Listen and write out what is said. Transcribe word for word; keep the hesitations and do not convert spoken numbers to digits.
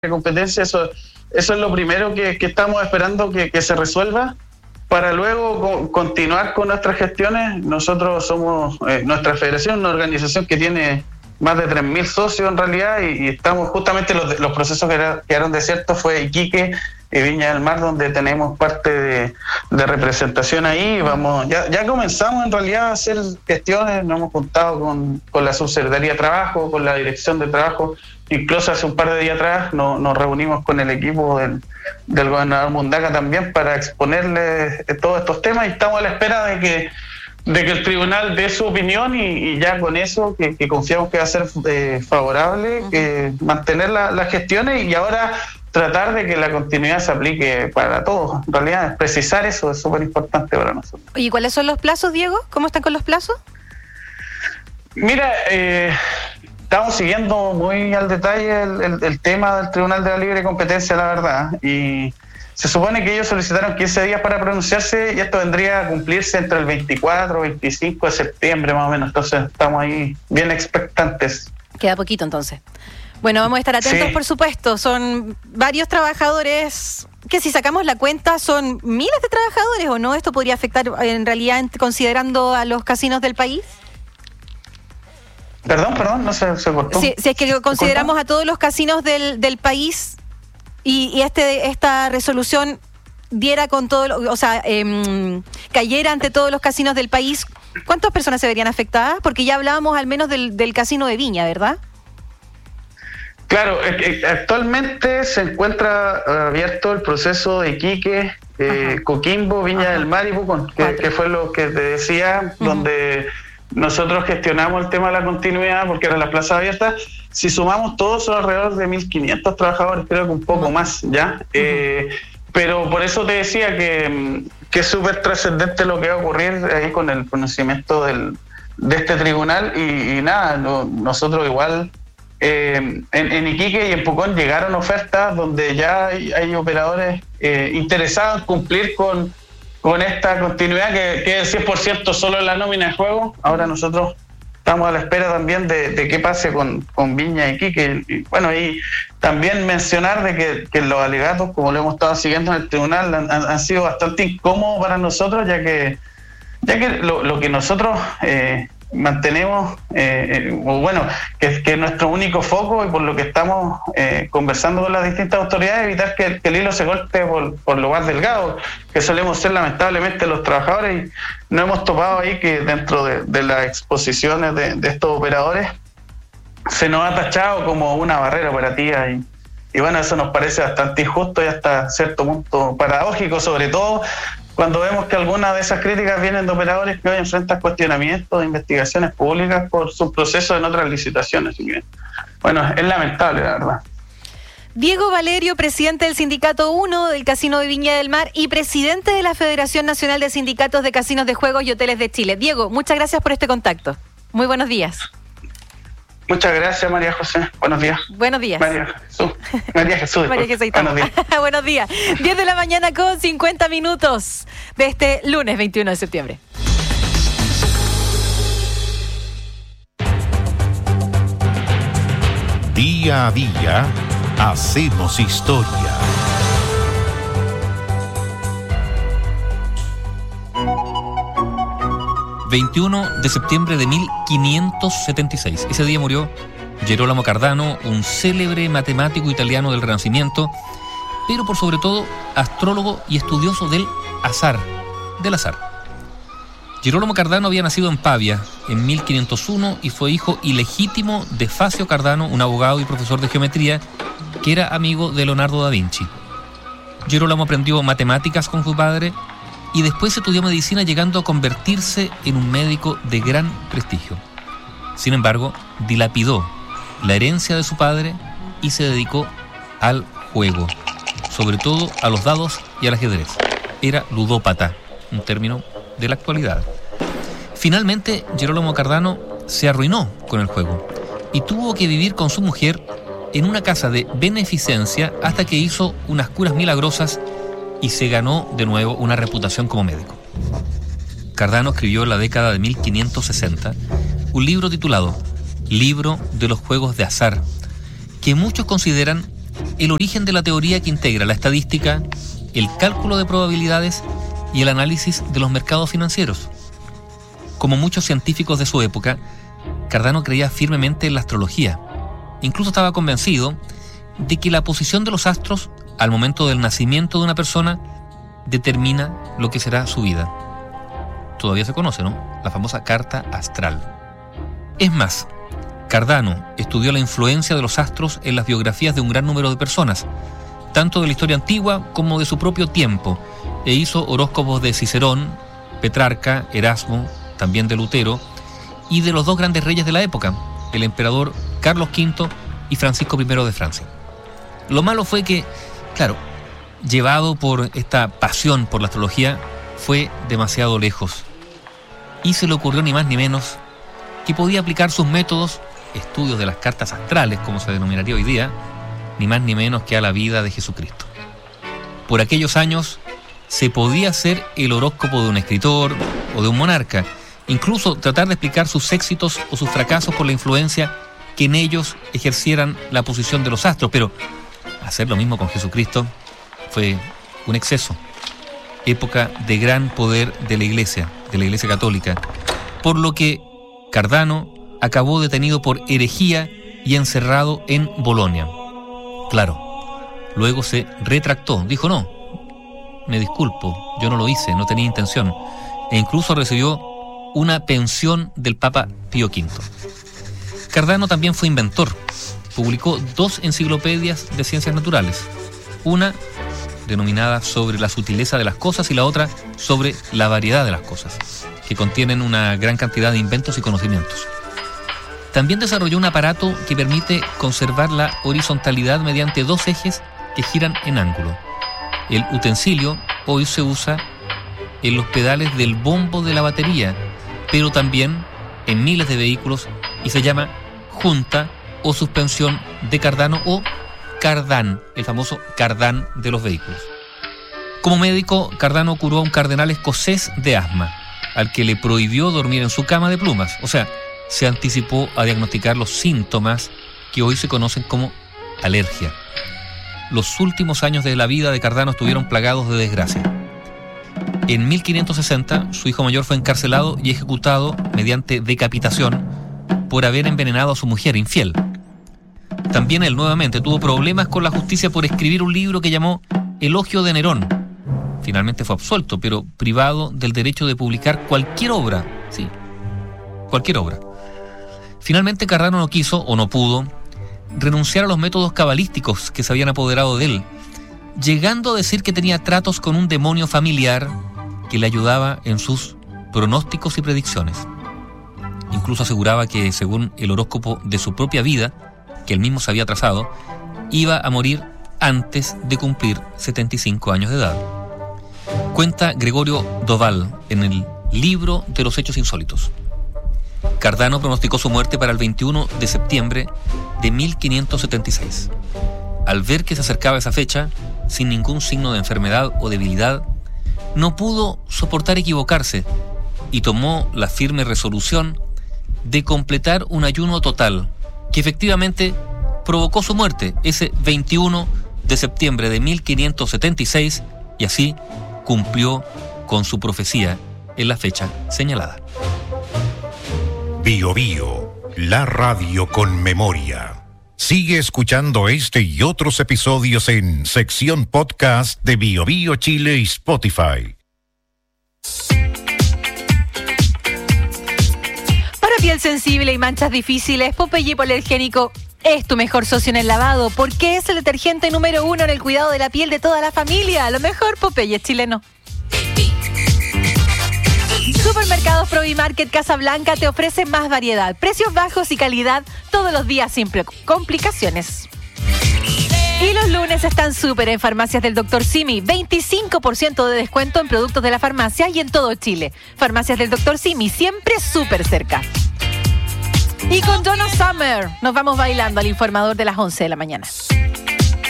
competencia, eso, eso es lo primero que, que estamos esperando que, que se resuelva para luego co- continuar con nuestras gestiones. Nosotros somos, eh, nuestra federación, una organización que tiene más de tres mil socios en realidad y, y estamos justamente los, los procesos que era, quedaron desiertos fue Iquique y Viña del Mar, donde tenemos parte de, de representación ahí. Vamos, ya, ya comenzamos en realidad a hacer gestiones, nos hemos juntado con, con la Subsecretaría de Trabajo, con la Dirección de Trabajo. Incluso hace un par de días atrás nos, nos reunimos con el equipo del, del gobernador Mundaca también para exponerle todos estos temas y estamos a la espera de que, de que el tribunal dé su opinión y, y ya con eso, que, que confiamos que va a ser eh, favorable, que mantener la, las gestiones y ahora tratar de que la continuidad se aplique para todos. En realidad, precisar eso es súper importante para nosotros. ¿Y cuáles son los plazos, Diego? ¿Cómo están con los plazos? Mira, eh, estamos siguiendo muy al detalle el, el, el tema del Tribunal de la Libre Competencia, la verdad, y se supone que ellos solicitaron quince días para pronunciarse y esto vendría a cumplirse entre el veinticuatro y veinticinco de septiembre más o menos, entonces estamos ahí bien expectantes. Queda poquito entonces. Bueno, vamos a estar atentos, sí. Por supuesto, son varios trabajadores que si sacamos la cuenta son miles de trabajadores o no, esto podría afectar en realidad considerando a los casinos del país. Perdón, perdón, no se, se cortó. Si, si es que consideramos a todos los casinos del, del país y, y este esta resolución diera con todo, lo, o sea, eh, cayera ante todos los casinos del país, ¿cuántas personas se verían afectadas? Porque ya hablábamos al menos del, del casino de Viña, ¿verdad? Claro, actualmente se encuentra abierto el proceso de Iquique, eh, Coquimbo, Viña Ajá. del Mar y Pucón, que, que fue lo que te decía, uh-huh. donde nosotros gestionamos el tema de la continuidad porque eran las plazas abiertas. Si sumamos todos son alrededor de mil quinientos trabajadores, creo que un poco uh-huh. más, ¿ya? Uh-huh. Eh, pero por eso te decía que, que es súper trascendente lo que va a ocurrir ahí con el pronunciamiento del, de este tribunal y, y nada, no, nosotros igual... Eh, en, en Iquique y en Pucón llegaron ofertas donde ya hay, hay operadores eh, interesados en cumplir con, con esta continuidad que, que es el cien por ciento solo en la nómina de juego. Ahora nosotros estamos a la espera también de, de qué pase con, con Viña y Iquique. Y bueno, y también mencionar de que, que los alegatos, como lo hemos estado siguiendo en el tribunal, han, han sido bastante incómodos para nosotros, ya que, ya que lo, lo que nosotros... Eh, mantenemos, eh, eh, bueno, que, que es nuestro único foco y por lo que estamos eh, conversando con las distintas autoridades, evitar que, que el hilo se corte por, por lo más delgado, que solemos ser lamentablemente los trabajadores y no hemos topado ahí que dentro de, de las exposiciones de, de estos operadores se nos ha tachado como una barrera operativa y, y bueno, eso nos parece bastante injusto y hasta cierto punto paradójico, sobre todo cuando vemos que algunas de esas críticas vienen de operadores que hoy enfrentan cuestionamientos de investigaciones públicas por sus procesos en otras licitaciones. Así que, bueno, es lamentable, la verdad. Diego Valerio, presidente del Sindicato uno del Casino de Viña del Mar y presidente de la Federación Nacional de Sindicatos de Casinos de Juegos y Hoteles de Chile. Diego, muchas gracias por este contacto. Muy buenos días. Muchas gracias, María José. Buenos días. Buenos días. María Jesús. María Jesús. María Jesús. Buenos días. Buenos días. diez de la mañana con cincuenta minutos de este lunes veintiuno de septiembre. Día a día hacemos historia. veintiuno de septiembre de mil quinientos setenta y seis. Ese día murió Gerolamo Cardano, un célebre matemático italiano del Renacimiento, pero por sobre todo astrólogo y estudioso del azar, del azar. Gerolamo Cardano había nacido en Pavia en mil quinientos uno y fue hijo ilegítimo de Facio Cardano, un abogado y profesor de geometría que era amigo de Leonardo da Vinci. Gerolamo aprendió matemáticas con su padre y después estudió medicina, llegando a convertirse en un médico de gran prestigio. Sin embargo, dilapidó la herencia de su padre y se dedicó al juego, sobre todo a los dados y al ajedrez. Era ludópata, un término de la actualidad. Finalmente, Gerolamo Cardano se arruinó con el juego y tuvo que vivir con su mujer en una casa de beneficencia hasta que hizo unas curas milagrosas y se ganó de nuevo una reputación como médico. Cardano escribió en la década de mil quinientos sesenta un libro titulado Libro de los Juegos de Azar, que muchos consideran el origen de la teoría que integra la estadística, el cálculo de probabilidades y el análisis de los mercados financieros. Como muchos científicos de su época, Cardano creía firmemente en la astrología. Incluso estaba convencido de que la posición de los astros al momento del nacimiento de una persona determina lo que será su vida. Todavía se conoce, ¿no? La famosa carta astral. Es más, Cardano estudió la influencia de los astros en las biografías de un gran número de personas, tanto de la historia antigua como de su propio tiempo, e hizo horóscopos de Cicerón, Petrarca, Erasmo, también de Lutero, y de los dos grandes reyes de la época, el emperador Carlos quinto y Francisco primero de Francia. Lo malo fue que, claro, llevado por esta pasión por la astrología, fue demasiado lejos. Y se le ocurrió ni más ni menos que podía aplicar sus métodos, estudios de las cartas astrales, como se denominaría hoy día, ni más ni menos que a la vida de Jesucristo. Por aquellos años se podía hacer el horóscopo de un escritor o de un monarca, incluso tratar de explicar sus éxitos o sus fracasos por la influencia que en ellos ejercieran la posición de los astros, pero hacer lo mismo con Jesucristo fue un exceso. Época de gran poder de la Iglesia, de la Iglesia Católica, por lo que Cardano acabó detenido por herejía y encerrado en Bolonia. Claro, luego se retractó, dijo no, me disculpo, yo no lo hice, no tenía intención, e incluso recibió una pensión del Papa Pío quinto. Cardano también fue inventor, publicó dos enciclopedias de ciencias naturales, una denominada sobre la sutileza de las cosas y la otra sobre la variedad de las cosas, que contienen una gran cantidad de inventos y conocimientos. También desarrolló un aparato que permite conservar la horizontalidad mediante dos ejes que giran en ángulo. El utensilio hoy se usa en los pedales del bombo de la batería, pero también en miles de vehículos y se llama junta o suspensión de Cardano o Cardán, el famoso Cardán de los vehículos. Como médico, Cardano curó a un cardenal escocés de asma, al que le prohibió dormir en su cama de plumas, o sea, se anticipó a diagnosticar los síntomas que hoy se conocen como alergia. Los últimos años de la vida de Cardano estuvieron plagados de desgracia. En mil quinientos sesenta, su hijo mayor fue encarcelado y ejecutado mediante decapitación por haber envenenado a su mujer infiel. También él nuevamente tuvo problemas con la justicia por escribir un libro que llamó Elogio de Nerón. Finalmente fue absuelto, pero privado del derecho de publicar cualquier obra. Sí, cualquier obra. Finalmente Cardano no quiso, o no pudo, renunciar a los métodos cabalísticos que se habían apoderado de él, llegando a decir que tenía tratos con un demonio familiar que le ayudaba en sus pronósticos y predicciones. Incluso aseguraba que, según el horóscopo de su propia vida, que él mismo se había trazado, iba a morir antes de cumplir setenta y cinco años de edad. Cuenta Gregorio Doval en el Libro de los Hechos Insólitos. Cardano pronosticó su muerte para el veintiuno de septiembre de mil quinientos setenta y seis. Al ver que se acercaba esa fecha, sin ningún signo de enfermedad o debilidad, no pudo soportar equivocarse y tomó la firme resolución de completar un ayuno total, que efectivamente provocó su muerte ese veintiuno de septiembre de mil quinientos setenta y seis, y así cumplió con su profecía en la fecha señalada. Bio Bio, la radio con memoria. Sigue escuchando este y otros episodios en sección podcast de Bio Bio Chile y Spotify. Para piel sensible y manchas difíciles, Popeye Hipoalergénico es tu mejor socio en el lavado, porque es el detergente número uno en el cuidado de la piel de toda la familia. Lo mejor, Popeye es chileno. Supermercados Provimarket Casablanca te ofrece más variedad, precios bajos y calidad todos los días sin complicaciones. Y los lunes están súper en Farmacias del doctor Simi. veinticinco por ciento de descuento en productos de la farmacia y en todo Chile. Farmacias del doctor Simi, siempre súper cerca. Y con Donna Summer nos vamos bailando al informador de las once de la mañana.